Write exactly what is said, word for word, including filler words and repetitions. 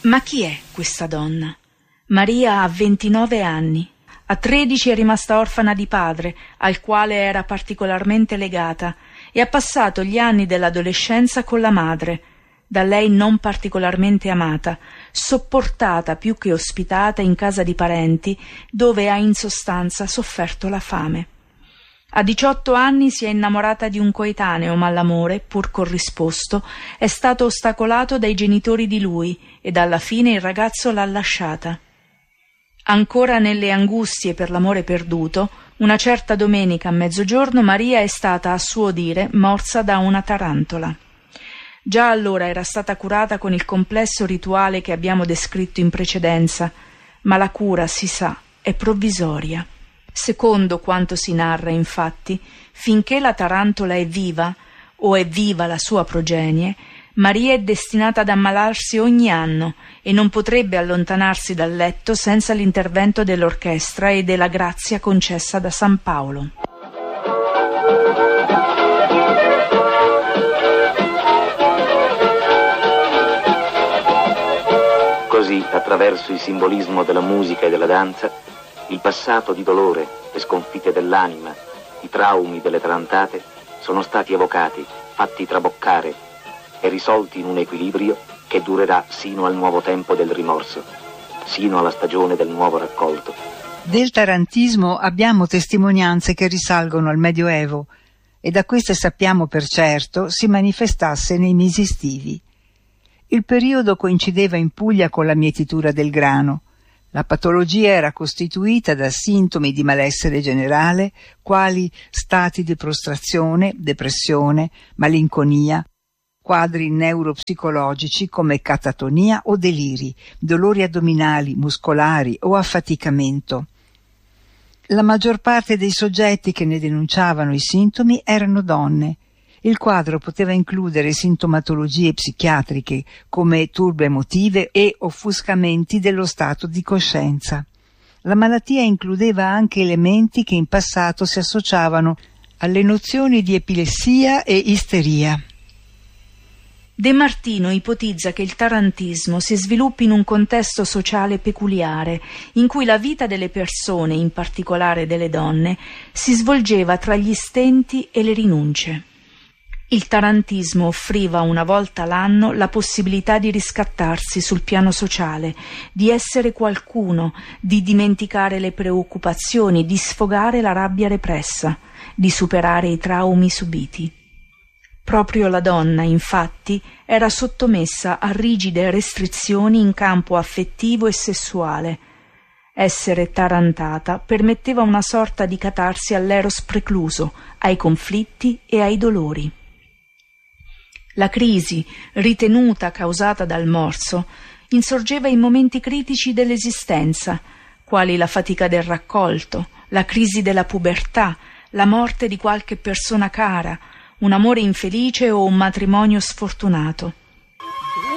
Ma chi è questa donna? Maria ha ventinove anni. A tredici è rimasta orfana di padre, al quale era particolarmente legata, e ha passato gli anni dell'adolescenza con la madre, da lei non particolarmente amata, sopportata più che ospitata in casa di parenti, dove ha in sostanza sofferto la fame. A diciotto anni si è innamorata di un coetaneo, ma l'amore, pur corrisposto, è stato ostacolato dai genitori di lui ed alla fine il ragazzo l'ha lasciata. Ancora nelle angustie per l'amore perduto, una certa domenica a mezzogiorno Maria è stata, a suo dire, morsa da una tarantola. Già allora era stata curata con il complesso rituale che abbiamo descritto in precedenza, ma la cura, si sa, è provvisoria. Secondo quanto si narra, infatti, finché la tarantola è viva, o è viva la sua progenie, Maria è destinata ad ammalarsi ogni anno e non potrebbe allontanarsi dal letto senza l'intervento dell'orchestra e della grazia concessa da San Paolo. Così, attraverso il simbolismo della musica e della danza, il passato di dolore, le sconfitte dell'anima, i traumi delle tarantate sono stati evocati, fatti traboccare e risolti in un equilibrio che durerà sino al nuovo tempo del rimorso, sino alla stagione del nuovo raccolto. Del tarantismo abbiamo testimonianze che risalgono al Medioevo e da queste sappiamo per certo si manifestasse nei mesi estivi. Il periodo coincideva in Puglia con la mietitura del grano. La patologia era costituita da sintomi di malessere generale, quali stati di prostrazione, depressione, malinconia, quadri neuropsicologici come catatonia o deliri, dolori addominali, muscolari o affaticamento. La maggior parte dei soggetti che ne denunciavano i sintomi erano donne. Il quadro poteva includere sintomatologie psichiatriche come turbe emotive e offuscamenti dello stato di coscienza. La malattia includeva anche elementi che in passato si associavano alle nozioni di epilessia e isteria. De Martino ipotizza che il tarantismo si sviluppi in un contesto sociale peculiare, in cui la vita delle persone, in particolare delle donne, si svolgeva tra gli stenti e le rinunce. Il tarantismo offriva una volta l'anno la possibilità di riscattarsi sul piano sociale, di essere qualcuno, di dimenticare le preoccupazioni, di sfogare la rabbia repressa, di superare i traumi subiti. Proprio la donna, infatti, era sottomessa a rigide restrizioni in campo affettivo e sessuale. Essere tarantata permetteva una sorta di catarsi all'eros precluso, ai conflitti e ai dolori. La crisi, ritenuta causata dal morso, insorgeva in momenti critici dell'esistenza, quali la fatica del raccolto, la crisi della pubertà, la morte di qualche persona cara, un amore infelice o un matrimonio sfortunato.